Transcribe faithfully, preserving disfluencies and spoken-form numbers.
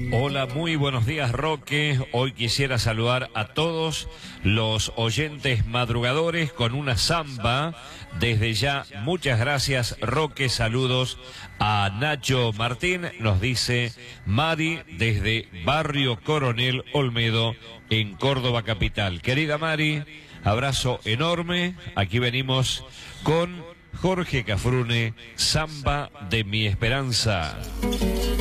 Hola, muy buenos días, Roque. Hoy quisiera saludar a todos los oyentes madrugadores con una samba. Desde ya, muchas gracias, Roque. Saludos a Nacho Martín, nos dice Mari desde Barrio Coronel Olmedo en Córdoba capital. Querida Mari, abrazo enorme. Aquí venimos con Jorge Cafrune, Samba de mi Esperanza.